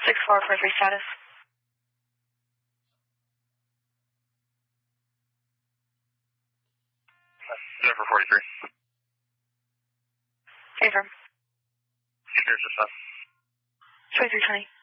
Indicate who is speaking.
Speaker 1: 6-4 for free status.
Speaker 2: Jennifer 43.
Speaker 1: Affirm.
Speaker 2: Here's the sun.
Speaker 1: 2320.